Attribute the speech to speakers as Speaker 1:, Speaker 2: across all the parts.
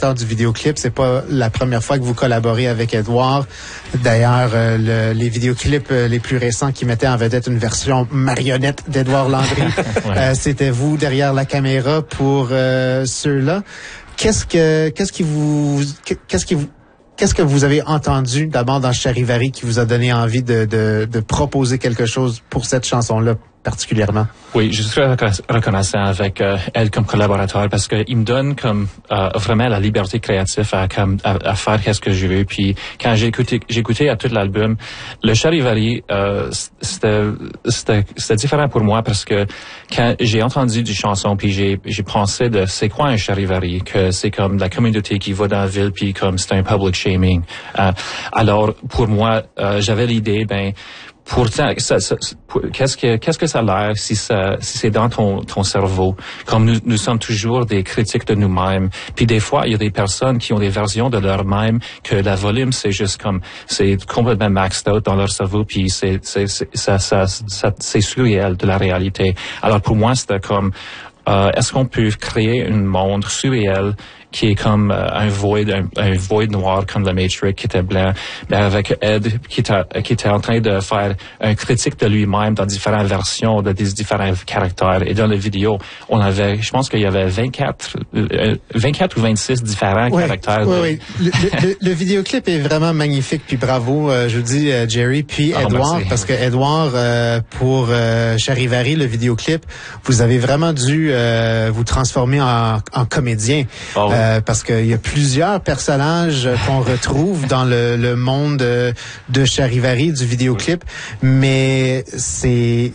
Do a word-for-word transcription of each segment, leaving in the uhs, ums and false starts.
Speaker 1: réalisateur du vidéoclip. C'est pas la première fois que vous collaborez avec Edouard. D'ailleurs, euh, le, les vidéoclips euh, les plus récents qui mettaient en vedette une version marionnette d'Édouard Landry, ouais. euh, c'était vous derrière la caméra pour euh, ceux-là. Qu'est-ce que, qu'est-ce qui vous, qu'est-ce qui vous, qu'est-ce que vous avez entendu d'abord dans Charivari qui vous a donné envie de, de, de proposer quelque chose pour cette chanson-là particulièrement?
Speaker 2: Oui, je suis très reconnaissant avec euh, elle comme collaborateur parce que il me donne comme euh, vraiment la liberté créative à, comme, à, à faire qu'est-ce que je veux. Puis quand j'ai écouté, j'ai écouté à tout l'album, le Charivari, euh, c'était, c'était, c'était différent pour moi parce que quand j'ai entendu des chansons puis j'ai, j'ai pensé de c'est quoi un Charivari, que c'est comme la communauté qui va dans la ville puis comme c'est un public shaming. Euh, alors pour moi, euh, j'avais l'idée, ben pourtant, ça, ça, pour, qu'est-ce que qu'est-ce que ça a l'air si ça si c'est dans ton ton cerveau? Comme nous nous sommes toujours des critiques de nous-mêmes. Puis des fois, il y a des personnes qui ont des versions de leur-même que la volume c'est juste comme c'est complètement maxed out dans leur cerveau. Puis c'est c'est, c'est ça ça ça c'est surréel de la réalité. Alors pour moi, c'était comme euh, est-ce qu'on peut créer un monde surréel qui est comme euh, un void, un, un void noir comme le Matrix qui était blanc, mais avec Ed qui était, qui était en train de faire un critique de lui-même dans différentes versions de des différents caractères. Et dans la vidéo, on avait, je pense qu'il y avait vingt-quatre, euh, vingt-quatre ou vingt-six différents
Speaker 1: oui,
Speaker 2: caractères.
Speaker 1: Oui,
Speaker 2: de...
Speaker 1: oui. Le, le, le vidéoclip est vraiment magnifique, puis bravo, euh, je vous dis, euh, Jerry, puis oh, Edouard, merci. Parce que Edouard, euh, pour euh, Charivari, le vidéoclip, vous avez vraiment dû euh, vous transformer en, en comédien. Oh, oui. Euh, parce qu'il y a plusieurs personnages qu'on retrouve dans le, le monde de, de Charivari, du vidéoclip, mais c'est,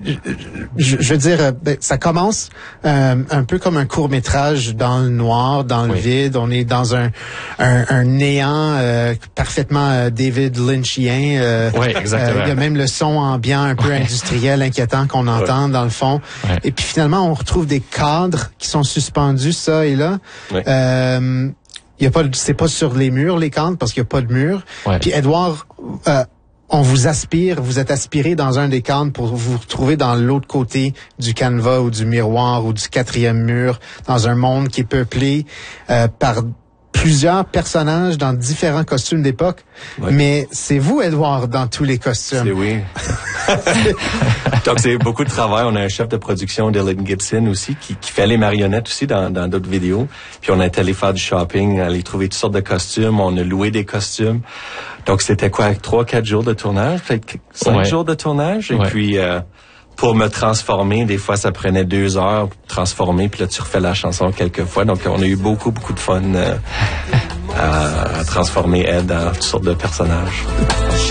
Speaker 1: je, je veux dire, ça commence euh, un peu comme un court-métrage dans le noir, dans le oui. vide. On est dans un, un, un néant euh, parfaitement euh, David Lynchien. Euh,
Speaker 2: oui, exactement.
Speaker 1: Euh, il y a même le son ambiant un peu oui. industriel, inquiétant qu'on entend oui. dans le fond. Oui. Et puis finalement, on retrouve des cadres qui sont suspendus, ça et là. Oui. Euh, Euh, y a pas, c'est pas sur les murs les cadres parce qu'il y a pas de mur. Ouais. Puis Edouard, euh, on vous aspire, vous êtes aspiré dans un des cadres pour vous retrouver dans l'autre côté du canevas ou du miroir ou du quatrième mur, dans un monde qui est peuplé euh, par plusieurs personnages dans différents costumes d'époque. Ouais. Mais c'est vous, Edouard, dans tous les costumes.
Speaker 3: C'est oui. Donc, c'est beaucoup de travail. On a un chef de production, Dylan Gibson, aussi, qui, qui fait les marionnettes aussi dans, dans d'autres vidéos. Puis on est allé faire du shopping, aller trouver toutes sortes de costumes. On a loué des costumes. Donc, c'était quoi? Trois, quatre jours de tournage? Peut-être cinq ouais. jours de tournage. Et ouais. puis... Euh, pour me transformer, des fois, ça prenait deux heures pour transformer, puis là, tu refais la chanson quelques fois. Donc, on a eu beaucoup, beaucoup de fun euh, à, à transformer Ed en toutes sortes de personnages.